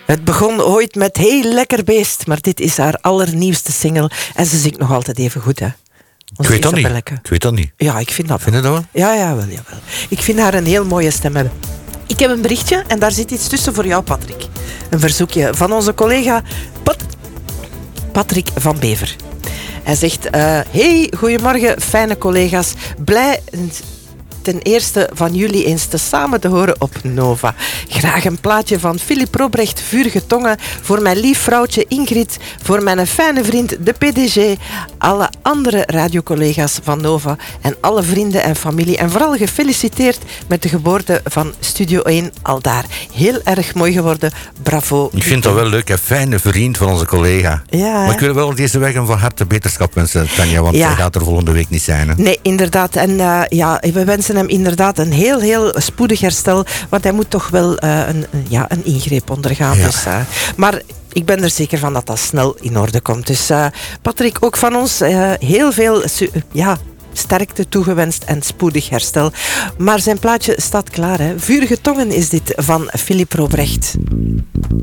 Het begon ooit met Heel Lekker Beest, maar dit is haar allernieuwste single. En ze zingt nog altijd even goed, hè. Ik weet dat niet. Ja, ik vind dat wel. Vind je dat wel? Ja, jawel. Ik vind haar een heel mooie stem hebben. Ik heb een berichtje en daar zit iets tussen voor jou, Patrick. Een verzoekje van onze collega Patrick van Bever. Hij zegt, hey, goedemorgen, fijne collega's. Blij ten eerste van jullie eens te samen te horen op Nova. Graag een plaatje van Philip Robrecht, Vurige Tongen, voor mijn lief vrouwtje Ingrid, voor mijn fijne vriend de PDG, alle andere radiocollega's van Nova en alle vrienden en familie. En vooral gefeliciteerd met de geboorte van Studio 1 aldaar. Heel erg mooi geworden. Bravo. Ik vind dat wel leuk. Een fijne vriend van onze collega. Ja, maar ik wil wel deze weg hem van harte beterschap wensen, Tanja, want hij gaat er volgende week niet zijn. Hè? Nee, inderdaad. En we wensen hem inderdaad een heel spoedig herstel, want hij moet toch wel een ingreep ondergaan. Ja. Dus, maar ik ben er zeker van dat dat snel in orde komt. Dus Patrick, ook van ons heel veel sterkte toegewenst en spoedig herstel. Maar zijn plaatje staat klaar. Hè. Vurige Tongen is dit van Philip Robrecht.